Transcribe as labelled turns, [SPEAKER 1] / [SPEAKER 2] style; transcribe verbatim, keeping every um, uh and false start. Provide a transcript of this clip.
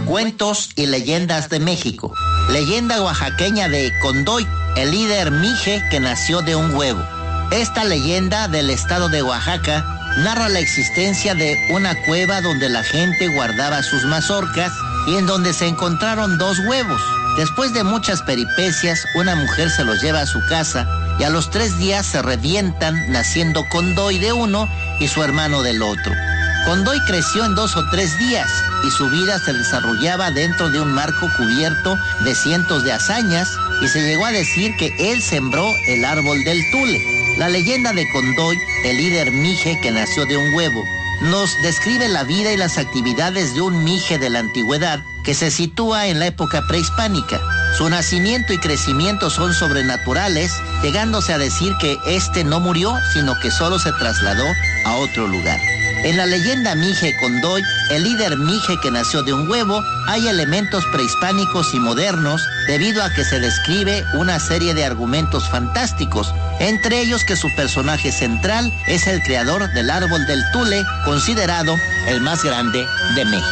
[SPEAKER 1] Cuentos y leyendas de México. Leyenda oaxaqueña de Condoy, el líder mije que nació de un huevo. Esta leyenda del estado de Oaxaca narra la existencia de una cueva donde la gente guardaba sus mazorcas y en donde se encontraron dos huevos. Después de muchas peripecias, una mujer se los lleva a su casa y a los tres días se revientan, naciendo Condoy de uno y su hermano del otro. Condoy creció en dos o tres días y su vida se desarrollaba dentro de un marco cubierto de cientos de hazañas y se llegó a decir que él sembró el árbol del tule. La leyenda de Condoy, el líder mije que nació de un huevo, nos describe la vida y las actividades de un mije de la antigüedad que se sitúa en la época prehispánica. Su nacimiento y crecimiento son sobrenaturales, llegándose a decir que éste no murió, sino que solo se trasladó a otro lugar. En la leyenda mije Condoy, el líder mije que nació de un huevo, hay elementos prehispánicos y modernos debido a que se describe una serie de argumentos fantásticos, entre ellos que su personaje central es el creador del árbol del tule, considerado el más grande de México.